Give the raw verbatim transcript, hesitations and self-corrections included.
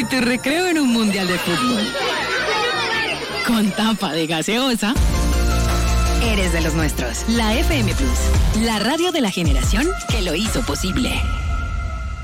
tu recreo en un mundial de fútbol. Con tapa de gaseosa. Eres de los nuestros. La F M Plus, la radio de la generación que lo hizo posible.